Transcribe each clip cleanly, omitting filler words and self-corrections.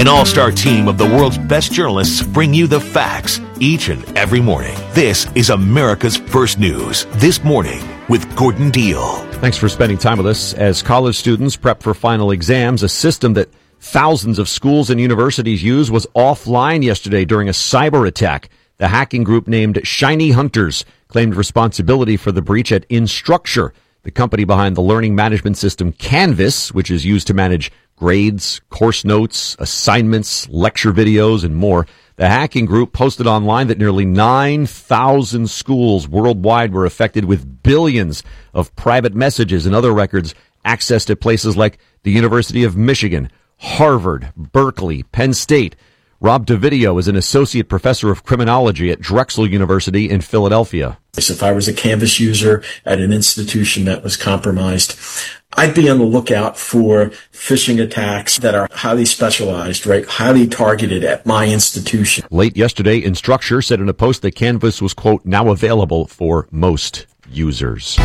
An all-star team of the world's best journalists bring you the facts each and every morning. This is America's First News This Morning with Gordon Deal. Thanks for spending time with us. As college students prep for final exams, a system that thousands of schools and universities use was offline yesterday during a cyber attack. The hacking group named Shiny Hunters claimed responsibility for the breach at Instructure, the company behind the learning management system Canvas, which is used to manage grades, course notes, assignments, lecture videos, and more. The hacking group posted online that nearly 9,000 schools worldwide were affected, with billions of private messages and other records accessed at places like the University of Michigan, Harvard, Berkeley, Penn State. Rob Davidio is an associate professor of criminology at Drexel University in Philadelphia. If I was a Canvas user at an institution that was compromised, I'd be on the lookout for phishing attacks that are highly specialized, right? Highly targeted at my institution. Late yesterday, Instructure said in a post that Canvas was, quote, now available for most users.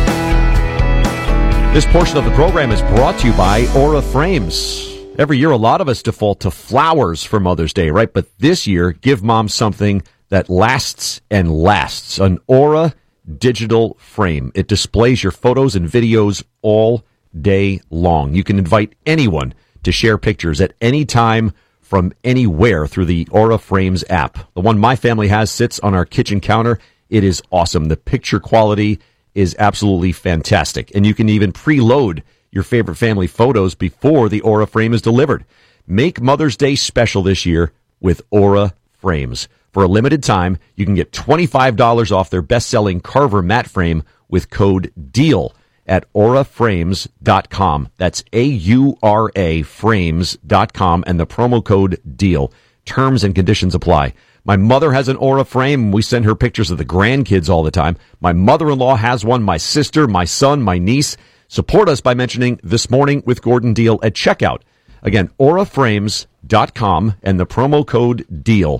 This portion of the program is brought to you by Aura Frames. Every year, a lot of us default to flowers for Mother's Day, right? But this year, give mom something that lasts and lasts. An Aura digital frame. It displays your photos and videos all day long. You can invite anyone to share pictures at any time from anywhere through the Aura Frames app. The one my family has sits on our kitchen counter. It is awesome. The picture quality is absolutely fantastic. And you can even preload your favorite family photos before the Aura frame is delivered. Make Mother's Day special this year with Aura Frames. For a limited time, you can get $25 off their best-selling Carver matte frame with code DEAL at auraframes.com. That's AURA frames.com and the promo code DEAL. Terms and conditions apply. My mother has an Aura frame. We send her pictures of the grandkids all the time. My mother-in-law has one. My sister, my son, my niece. Support us by mentioning This Morning with Gordon Deal at checkout. Again, auraframes.com and the promo code DEAL.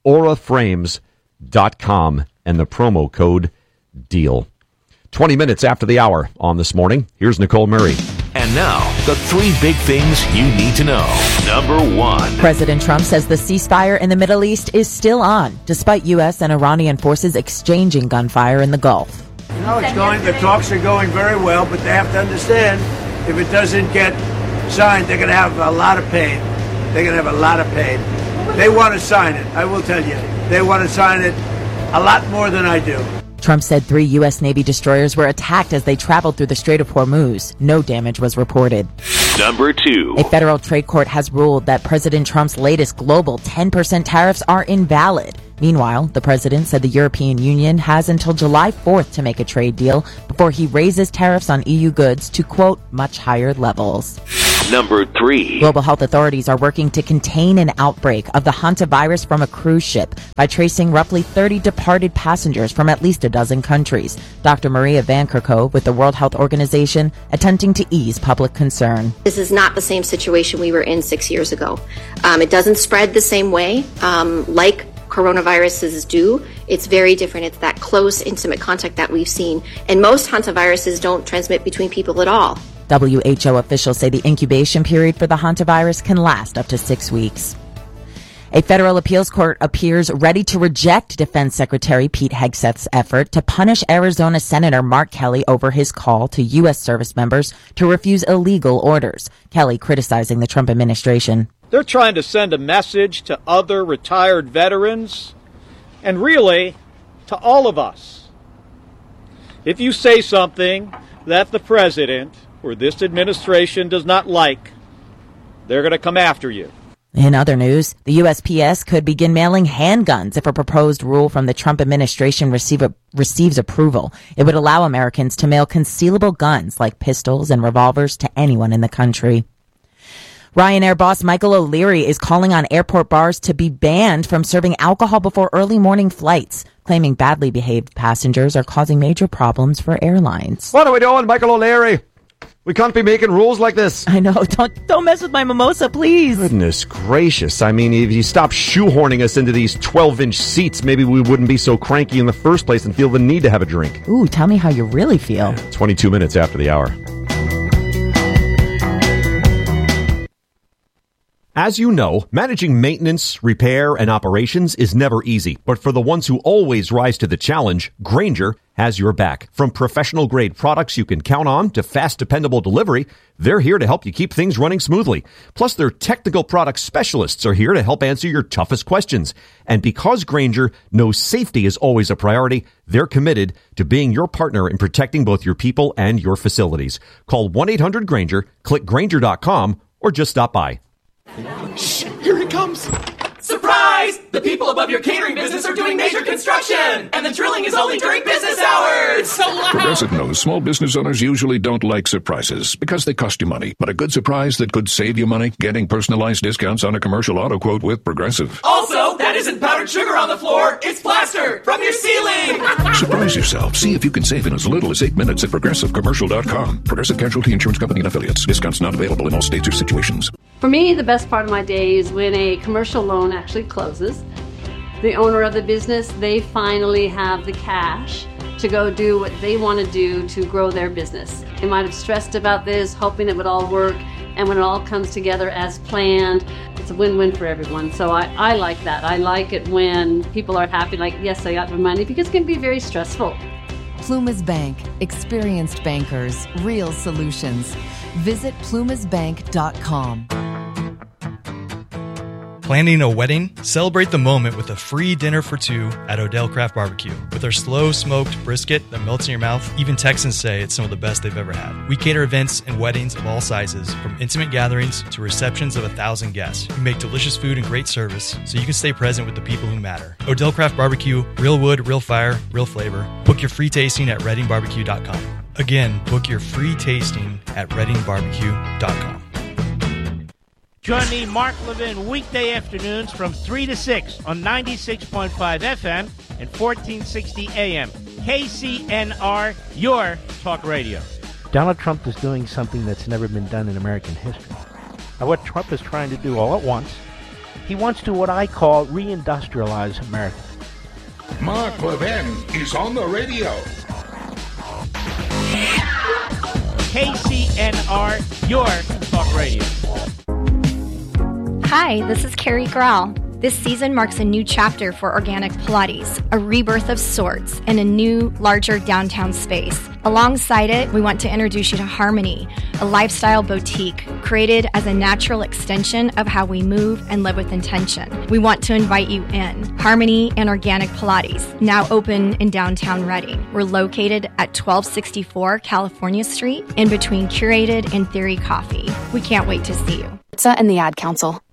auraframes.com and the promo code DEAL. 20 minutes after the hour on This Morning, here's Nicole Murray. And now, the three big things you need to know. Number one. President Trump says the ceasefire in the Middle East is still on, despite U.S. and Iranian forces exchanging gunfire in the Gulf. You know, the talks are going very well, but they have to understand, if it doesn't get signed, they're going to have a lot of pain. They're going to have a lot of pain. They want to sign it, I will tell you. They want to sign it a lot more than I do. Trump said 3 U.S. Navy destroyers were attacked as they traveled through the Strait of Hormuz. No damage was reported. Number two. A federal trade court has ruled that President Trump's latest global 10% tariffs are invalid. Meanwhile, the president said the European Union has until July 4th to make a trade deal before he raises tariffs on EU goods to, quote, much higher levels. Number three. Global health authorities are working to contain an outbreak of the hantavirus from a cruise ship by tracing roughly 30 departed passengers from at least a dozen countries. Dr. Maria Van Kerkhove with the World Health Organization attempting to ease public concern. This is not the same situation we were in 6 years ago. It doesn't spread the same way like coronaviruses do. It's very different. It's that close, intimate contact that we've seen. And most hantaviruses don't transmit between people at all. WHO officials say the incubation period for the hantavirus can last up to 6 weeks. A federal appeals court appears ready to reject Defense Secretary Pete Hegseth's effort to punish Arizona Senator Mark Kelly over his call to U.S. service members to refuse illegal orders. Kelly criticizing the Trump administration. They're trying to send a message to other retired veterans and really to all of us. If you say something that the president or this administration does not like, they're going to come after you. In other news, the USPS could begin mailing handguns if a proposed rule from the Trump administration receives approval. It would allow Americans to mail concealable guns like pistols and revolvers to anyone in the country. Ryanair boss Michael O'Leary is calling on airport bars to be banned from serving alcohol before early morning flights, claiming badly behaved passengers are causing major problems for airlines. What are we doing, Michael O'Leary? We can't be making rules like this. I know. Don't mess with my mimosa, please. Goodness gracious. I mean, if you stop shoehorning us into these 12-inch seats, maybe we wouldn't be so cranky in the first place and feel the need to have a drink. Ooh, tell me how you really feel. 22 minutes after the hour. As you know, managing maintenance, repair, and operations is never easy. But for the ones who always rise to the challenge, Grainger has your back. From professional-grade products you can count on to fast, dependable delivery, they're here to help you keep things running smoothly. Plus, their technical product specialists are here to help answer your toughest questions. And because Grainger knows safety is always a priority, they're committed to being your partner in protecting both your people and your facilities. Call 1-800-GRAINGER, click Grainger.com, or just stop by. Shh, here it comes. Surprise! The people above your catering business are doing major construction, and the drilling is only during business hours. So loud. Progressive knows small business owners usually don't like surprises because they cost you money. But a good surprise that could save you money? Getting personalized discounts on a commercial auto quote with Progressive. Also, that isn't powdered sugar on the floor. It's plaster from your ceiling. Surprise yourself. See if you can save in as little as 8 minutes at ProgressiveCommercial.com. Progressive Casualty Insurance Company and Affiliates. Discounts not available in all states or situations. For me, the best part of my day is when a commercial loan actually closes. The owner of the business, they finally have the cash to go do what they want to do to grow their business. They might have stressed about this, hoping it would all work, and when it all comes together as planned, it's a win-win for everyone. So I like that. I like it when people are happy, like, yes, I got my money, because it can be very stressful. Plumas Bank. Experienced bankers. Real solutions. Visit plumasbank.com. Planning a wedding? Celebrate the moment with a free dinner for two at Odell Craft Barbecue. With our slow-smoked brisket that melts in your mouth, even Texans say it's some of the best they've ever had. We cater events and weddings of all sizes, from intimate gatherings to receptions of 1,000 guests. We make delicious food and great service, so you can stay present with the people who matter. Odell Craft Barbecue, real wood, real fire, real flavor. Book your free tasting at readingbarbecue.com. Again, book your free tasting at readingbarbecue.com. Join me, Mark Levin, weekday afternoons from 3 to 6 on 96.5 FM and 1460 AM. KCNR, your talk radio. Donald Trump is doing something that's never been done in American history. Now, what Trump is trying to do all at once, he wants to what I call reindustrialize America. Mark Levin is on the radio. KCNR, your talk radio. Hi, this is Carrie Grau. This season marks a new chapter for Organic Pilates, a rebirth of sorts, and a new, larger downtown space. Alongside it, we want to introduce you to Harmony, a lifestyle boutique created as a natural extension of how we move and live with intention. We want to invite you in. Harmony and Organic Pilates, now open in downtown Reading. We're located at 1264 California Street, in between Curated and Theory Coffee. We can't wait to see you. And the Ad Council.